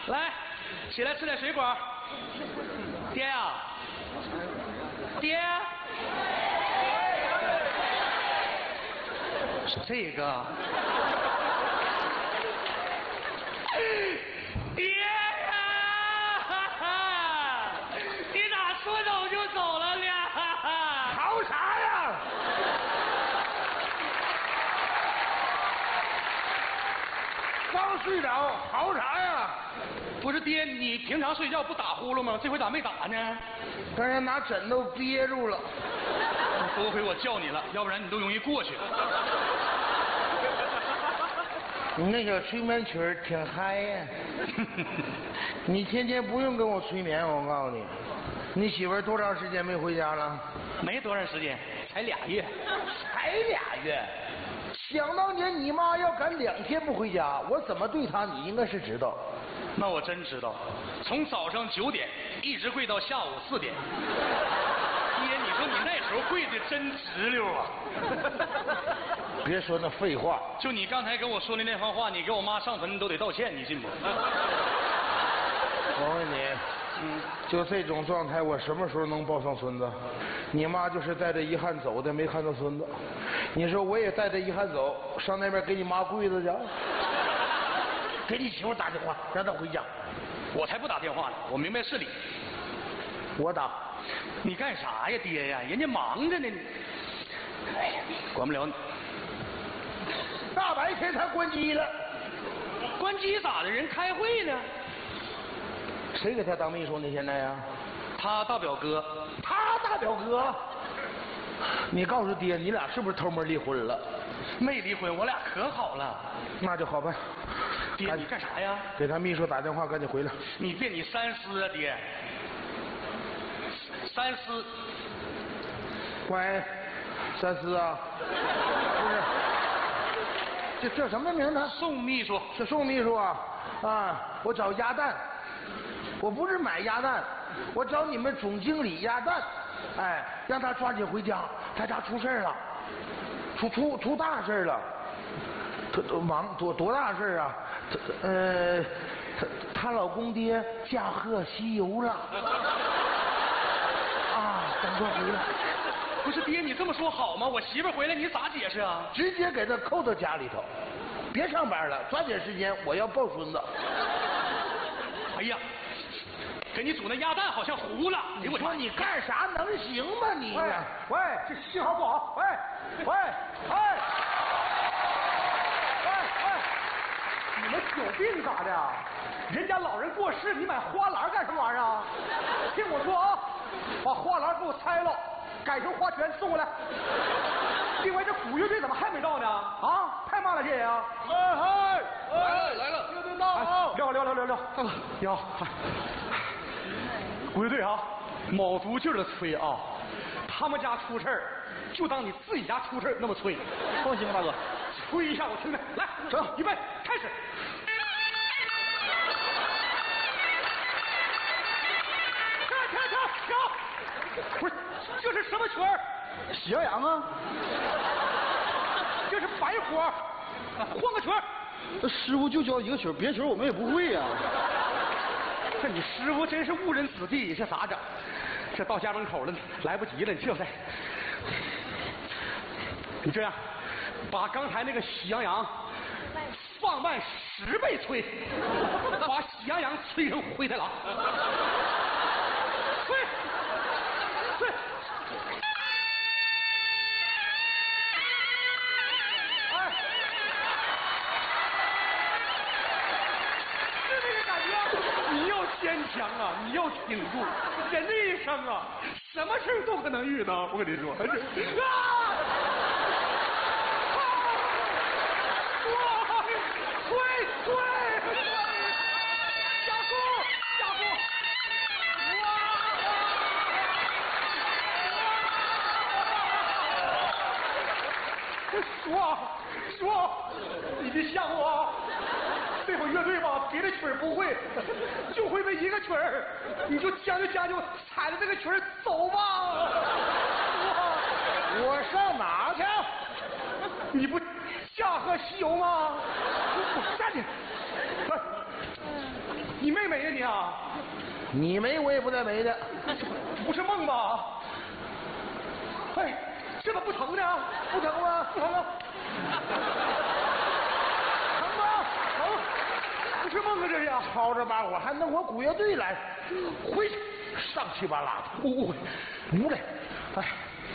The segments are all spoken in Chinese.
来，起来吃点水果。爹呀，爹，是这个。爹呀！你咋说走就走了呢？ 嚎啥呀？刚睡着，嚎啥呀？ 不是爹，你平常睡觉不打呼噜吗？这回咋没打呢？ 刚才拿枕头憋住了。 多亏我叫你了，要不然你都容易过去。 你那小催眠曲儿挺嗨呀！你天天不用跟我催眠，我告诉你。你媳妇儿多长时间没回家了？ 没多长时间，才2月。 才2月。想当年你妈要赶2天不回家，我怎么对她，你应该是知道。 那我真知道，从早上9点一直跪到下午4点。爹，你说你那时候跪的真直溜啊！ 别说那废话。 就你刚才跟我说的那番话，你给我妈上坟都得道歉，你信不？ 我问你，就这种状态，我什么时候能抱上孙子？你妈就是带着遗憾走的，没看到孙子。你说我也带着遗憾走，上那边给你妈跪着去，给你媳妇打电话，让她回家。 我才不打电话呢，我明白事理。 我打。 你干啥呀，爹呀？人家忙着呢，你。哎呀，管不了你。 大白天才关机了。 关机咋的？人开会呢。 谁给他当秘书呢？现在呀？ 他大表哥。 他大表哥？你告诉爹，你俩是不是偷摸离婚了？ 没离婚，我俩可好了。 那就好办。 爹，你干啥呀？ 给他秘书打电话，赶紧回来。 你别你三思啊，爹。三思。 喂，三思啊？不是。这叫什么名字？ 宋秘书。 是宋秘书啊！啊，我找鸭蛋。我不是买鸭蛋，我找你们总经理鸭蛋。哎，让他抓紧回家，他家出事了，出大事了。他忙多大事啊？她老公爹驾鹤西游了。啊，赶快回来！ 不是爹，你这么说好吗？我媳妇回来你咋解释啊？ 直接给她扣到家里头，别上班了，抓紧时间，我要抱孙子。 哎呀，给你煮那鸭蛋好像糊了。 你说你干啥能行吗你？ 喂，这信号不好。喂，你们有病咋的？人家老人过世，你买花篮干什么玩意儿啊？听我说啊，把花篮给我拆了，改成花圈送过来。另外，这鼓乐队怎么还没到呢？啊，太慢了，这也啊！ 来了， 乐队到，撂，摇。鼓乐队啊，卯足劲的吹啊！他们家出事儿，就当你自己家出事儿那么吹。放心吧，大哥，吹一下我听听。来，整，预备，开始。停！不是，这是什么曲儿？喜羊羊啊！这是白活，换个曲儿。 师傅就教一个曲儿，别的曲儿我们也不会呀。 这你师傅真是误人子弟，这咋整？这到家门口了，来不及了，你这才。你这样，把刚才那个喜羊羊放慢10倍吹，把喜羊羊吹成灰太狼。吹。哎，是这个感觉。你要坚强啊，你要挺住。人的一生啊，什么事都可能遇到。我跟你说，吹，加速！说，你别吓我。这会乐队吧，别的曲儿不会，就会这一个曲儿，你就将就踩着这个曲儿走吧。 我上哪去？ 你不驾鹤西游吗？站起！ 你妹没呀你啊？ 你没我也不带没的。 不是梦吧？哎，这咋不疼呢？ 不疼吗？ 不疼啊？疼吗？疼？不是梦啊这是呀！ 吵着把火还弄我鼓乐队来，回去上气巴拉的，屋来，哎，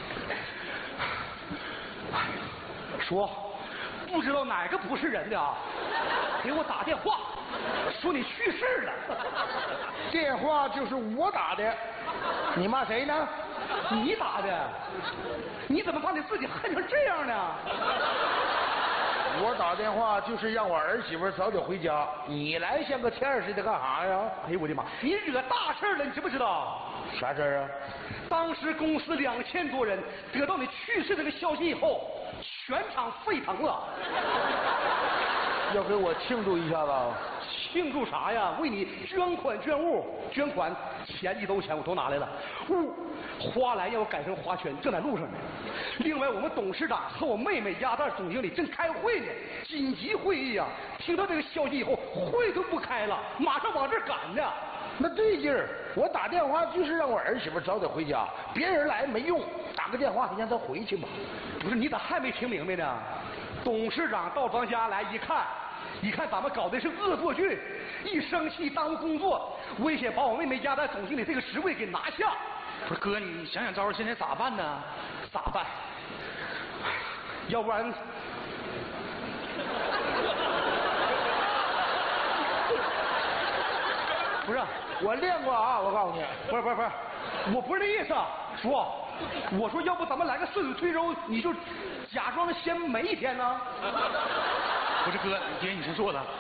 说，不知道哪个不是人的啊，给我打电话，说你去世了。 电话就是我打的，你骂谁呢？ 你打的？你怎么把你自己恨成这样呢？ 我打电话就是让我儿媳妇早点回家，你来像个欠儿似的干啥呀？ 哎呦我的妈！你惹大事了，你知不知道？ 啥事儿啊？ 当时公司2000多人得到你去世这个消息以后，全场沸腾了。 要给我庆祝一下子？ 庆祝啥呀？为你捐款捐物，捐款钱1兜钱我都拿来了。物花篮要改成花圈，正在路上呢。另外，我们董事长和我妹妹鸭蛋总经理正开会呢，紧急会议啊！听到这个消息以后，会都不开了，马上往这儿赶呢。 那对劲儿，我打电话就是让我儿媳妇早点回家，别人来没用，打个电话让她回去吧。 不是你咋还没听明白呢？董事长到咱家来一看咱们搞的是恶作剧，一生气耽误工作，威胁把我妹妹鸭蛋总经理这个职位给拿下。 不是哥，你想想招，现在咋办呢？ 咋办？要不然，不是我练过啊，我告诉你， 不是，我不是那意思，说，我说要不咱们来个顺水推舟，你就假装先没一天呢？ 不是哥，爹你是做的。